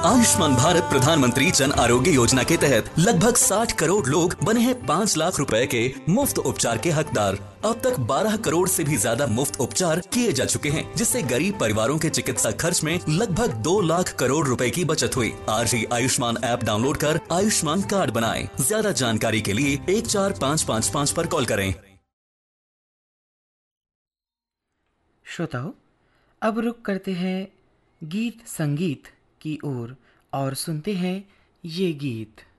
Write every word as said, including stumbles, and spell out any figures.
आयुष्मान भारत प्रधानमंत्री जन आरोग्य योजना के तहत लगभग साठ करोड़ लोग बने हैं पाँच लाख रुपए के मुफ्त उपचार के हकदार। अब तक बारह करोड़ से भी ज्यादा मुफ्त उपचार किए जा चुके हैं, जिससे गरीब परिवारों के चिकित्सा खर्च में लगभग दो लाख करोड़ रुपए की बचत हुई। आज ही आयुष्मान ऐप डाउनलोड कर आयुष्मान कार्ड बनाएं। ज्यादा जानकारी के लिए एक चार पाँच पाँच पाँच पर कॉल करें। श्रोताओं, अब रुक करते हैं गीत संगीत की ओर और सुनते हैं ये गीत।